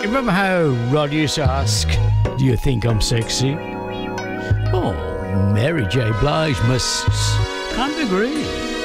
Remember how Rod used to ask, do you think I'm sexy? Oh, Mary J. Blige must can't agree.